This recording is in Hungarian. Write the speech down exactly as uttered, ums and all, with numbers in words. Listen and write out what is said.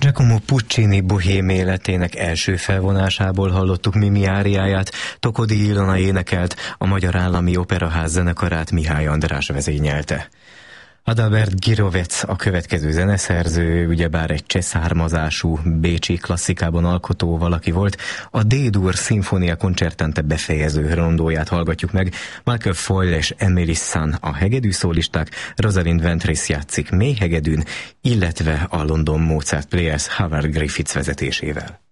Giacomo Puccini bohém életének első felvonásából hallottuk Mimi áriáját, Tokodi Ilona énekelt, a Magyar Állami Operaház zenekarát Mihály András vezényelte. Adalbert Girovec a következő zeneszerző, ugyebár egy cseh származású bécsi klasszikában alkotó valaki volt. A D-dur Sinfonia Concertante befejező rondóját hallgatjuk meg. Michael Foyle és Emily Sun a hegedű szólisták, Rosalind Ventris játszik mély hegedűn, illetve a London Mozart Players Howard Griffiths vezetésével.